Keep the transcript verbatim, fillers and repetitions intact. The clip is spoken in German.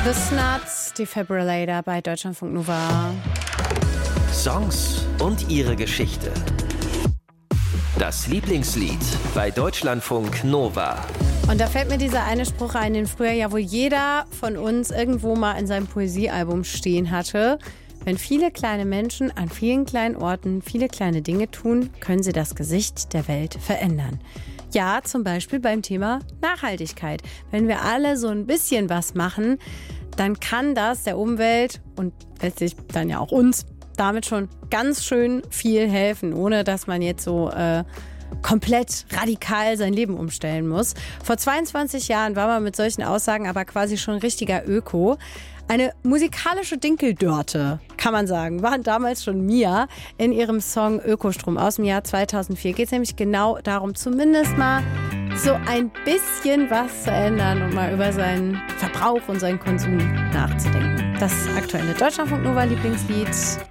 The Snuts, Defibrillator bei Deutschlandfunk Nova. Songs und ihre Geschichte. Das Lieblingslied bei Deutschlandfunk Nova. Und da fällt mir dieser eine Spruch ein, den früher ja wohl jeder von uns irgendwo mal in seinem Poesiealbum stehen hatte. Wenn viele kleine Menschen an vielen kleinen Orten viele kleine Dinge tun, können sie das Gesicht der Welt verändern. Ja, zum Beispiel beim Thema Nachhaltigkeit. Wenn wir alle so ein bisschen was machen, dann kann das der Umwelt und letztlich dann ja auch uns damit schon ganz schön viel helfen, ohne dass man jetzt so äh, komplett radikal sein Leben umstellen muss. Vor zweiundzwanzig Jahren war man mit solchen Aussagen aber quasi schon richtiger Öko. Eine musikalische Dinkeldörte, kann man sagen, waren damals schon Mia in ihrem Song Ökostrom aus dem Jahr zweitausendvier. Geht es nämlich genau darum, zumindest mal so ein bisschen was zu ändern und mal über seinen Verbrauch und seinen Konsum nachzudenken. Das aktuelle Deutschlandfunk Nova Lieblingslied